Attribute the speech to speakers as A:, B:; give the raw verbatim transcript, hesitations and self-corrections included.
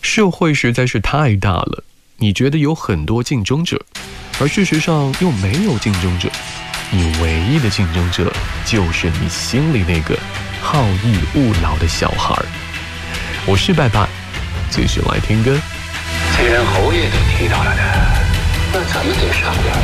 A: 社会实在是太大了，你觉得有很多竞争者，而事实上又没有竞争者。你唯一的竞争者就是你心里那个好逸恶劳的小孩。我是拜拜，继续来听歌。
B: 既然侯爷都提到了的，那咱们得上点